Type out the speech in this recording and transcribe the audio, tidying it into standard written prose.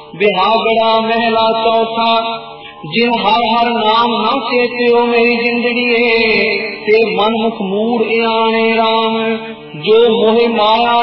बिहागड़ा महला चौथा। जिन हर हर नाम न चेत्यो मेरी जिंदड़िए, ते मन मुख मूड आने राम। जो मोह माया